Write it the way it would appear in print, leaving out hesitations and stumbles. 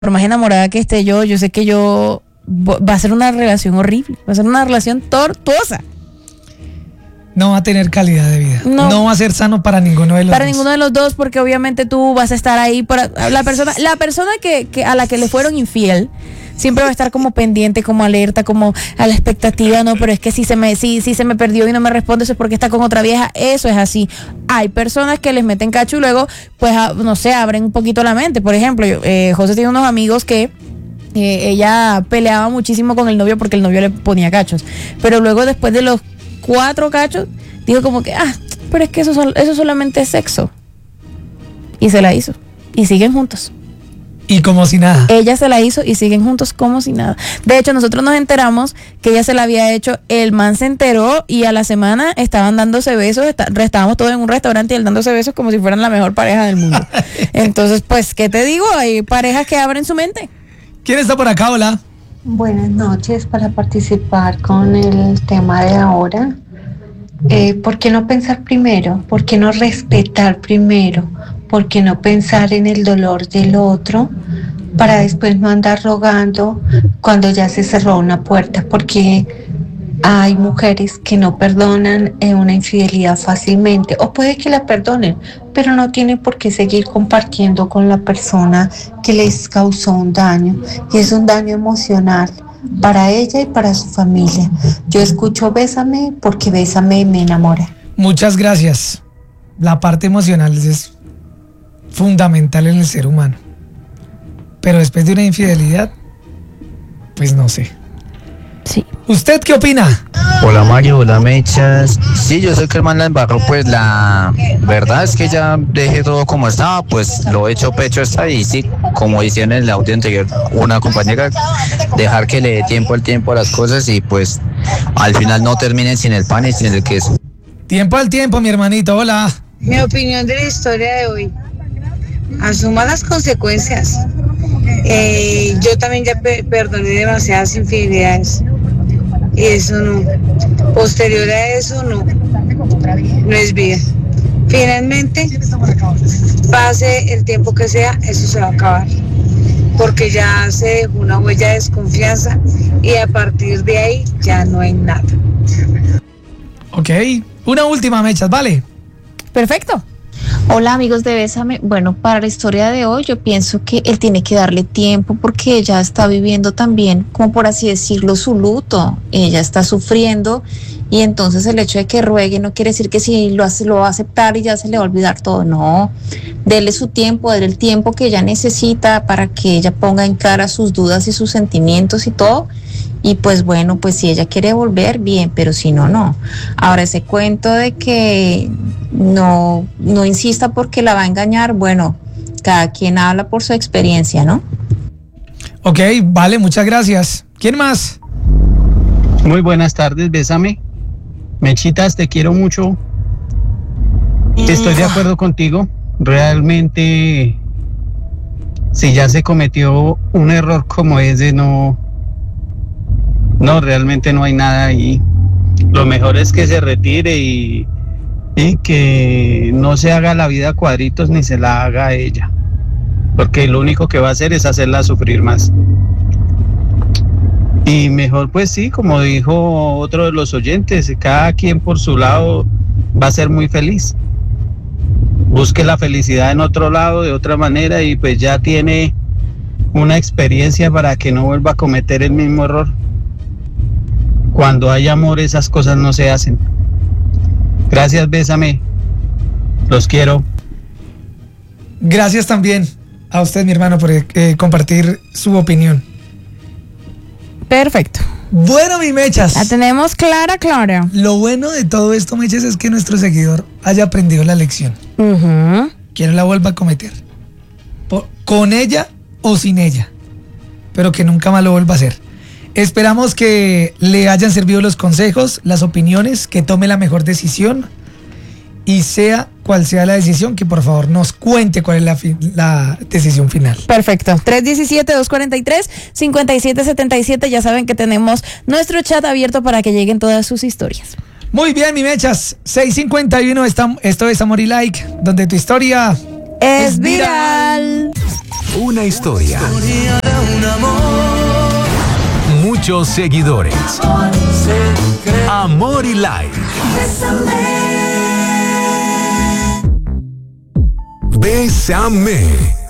por más enamorada que esté yo sé que va a ser una relación horrible, va a ser una relación tortuosa. No va a tener calidad de vida. No va a ser sano para ninguno de los dos. Para ninguno de los dos, porque obviamente tú vas a estar ahí para la persona que a la que le fueron infiel. Siempre va a estar como pendiente, como alerta, como a la expectativa, no, pero es que si se me perdió y no me responde, eso es porque está con otra vieja. Eso es así. Hay personas que les meten cacho y luego, pues, no sé, abren un poquito la mente. Por ejemplo, José tiene unos amigos que ella peleaba muchísimo con el novio porque el novio le ponía cachos. Pero luego, después de los 4 cachos, dijo como que, pero es que eso solamente es sexo. Y se la hizo. Y siguen juntos. Y como si nada. Ella se la hizo y siguen juntos como si nada. De hecho, nosotros nos enteramos que ella se la había hecho, el man se enteró y a la semana estaban dándose besos, estábamos todos en un restaurante y él dándose besos como si fueran la mejor pareja del mundo. Entonces, pues, ¿qué te digo? Hay parejas que abren su mente. ¿Quién está por acá? Hola. Buenas noches, para participar con el tema de ahora. ¿Por qué no pensar primero? ¿Por qué no respetar primero? ¿Por qué no pensar en el dolor del otro para después no andar rogando cuando ya se cerró una puerta? Porque hay mujeres que no perdonan una infidelidad fácilmente, o puede que la perdonen, pero no tienen por qué seguir compartiendo con la persona que les causó un daño, y es un daño emocional para ella y para su familia. Yo escucho Bésame porque Bésame me enamora. Muchas gracias. La parte emocional es fundamental en el ser humano, pero después de una infidelidad, pues no sé. Sí. ¿Usted qué opina? Hola Mario, hola Mechas. Sí, yo sé que el man la embarró, pues la verdad es que ya dejé todo como estaba, pues lo he hecho pecho está y sí, como decía en el audio anterior una compañera, dejar que le dé tiempo al tiempo a las cosas y pues al final no terminen sin el pan y sin el queso. Tiempo al tiempo, mi hermanito, hola. Mi opinión de la historia de hoy: asuma las consecuencias. Yo también ya perdoné demasiadas infidelidades y eso no, posterior a eso no es vida. Finalmente, pase el tiempo que sea, eso se va a acabar, porque ya se dejó una huella de desconfianza y a partir de ahí ya no hay nada. Ok, una última, Mechas, ¿vale? Perfecto. Hola amigos de Bésame. Bueno, para la historia de hoy yo pienso que él tiene que darle tiempo porque ella está viviendo también, como por así decirlo, su luto. Ella está sufriendo y entonces el hecho de que ruegue no quiere decir que si lo hace lo va a aceptar y ya se le va a olvidar todo. No, dele su tiempo, dele el tiempo que ella necesita para que ella ponga en cara sus dudas y sus sentimientos y todo. Y pues bueno, pues si ella quiere volver, bien, pero si no, no. Ahora ese cuento de que no insista porque la va a engañar, bueno, cada quien habla por su experiencia, ¿no? Ok, vale, muchas gracias. ¿Quién más? Muy buenas tardes, Bésame. Mechitas, te quiero mucho. Estoy de acuerdo contigo. Realmente, si ya se cometió un error como ese, no, realmente no hay nada ahí. Lo mejor es que se retire y que no se haga la vida a cuadritos ni se la haga a ella, porque lo único que va a hacer es hacerla sufrir más. Y mejor pues sí, como dijo otro de los oyentes, cada quien por su lado va a ser muy feliz. Busque la felicidad en otro lado, de otra manera, y pues ya tiene una experiencia para que no vuelva a cometer el mismo error. Cuando hay amor, esas cosas no se hacen. Gracias, Bésame. Los quiero. Gracias también a usted, mi hermano, por compartir su opinión. Perfecto. Bueno, mi Mechas. La tenemos clara. Lo bueno de todo esto, Mechas, es que nuestro seguidor haya aprendido la lección. Que no la vuelva a cometer. Con ella o sin ella. Pero que nunca más lo vuelva a hacer. Esperamos que le hayan servido los consejos, las opiniones, que tome la mejor decisión y sea cual sea la decisión, que por favor nos cuente cuál es la decisión final. Perfecto. 317-243-5777. Ya saben que tenemos nuestro chat abierto para que lleguen todas sus historias. Muy bien, mi Mechas. 651, esto es Amor y Like, donde tu historia es viral. Una historia. Muchos seguidores. Amor y like. Bésame.